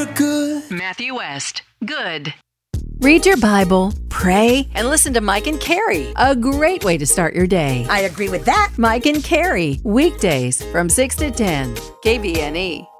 you're good. Matthew West, good. Read your Bible, pray, and listen to Mike and Carrie. A great way to start your day. I agree with that. Mike and Carrie, weekdays from 6 to 10, KBNE.